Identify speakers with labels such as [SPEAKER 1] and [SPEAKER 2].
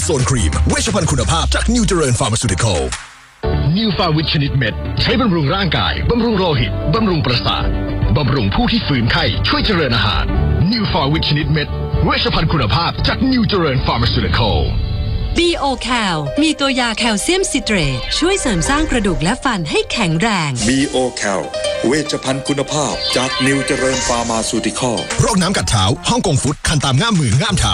[SPEAKER 1] โซนครีมเวชภัณฑ์คุณภาพจากนิวเจริญฟาร์มาซูติคอล
[SPEAKER 2] นิวฟาวิตชนิดเม็ดใช้บำรุงร่างกายบำรุงโลหิตบำรุงประสาทบำรุงผู้ที่ฝืนไข้ช่วยเจริญอาหารนิวฟาวิตชนิดเม็ดเวชภัณฑ์คุณภาพจากนิวเจริญฟาร์มาซูติคอล
[SPEAKER 3] B.O. Cal มีตัวยาแคลเซียมซิเตรตช่วยเสริมสร้างกระดูกและฟันให้แข็งแรง
[SPEAKER 4] B.O. Cal เวชภัณฑ์คุณภาพจากนิวเจริญฟาร์มาซูติคอล
[SPEAKER 1] โรคน้ำกัดเท้าฮ่องกงฟุตคันตามง่ามมือง่ามเท้า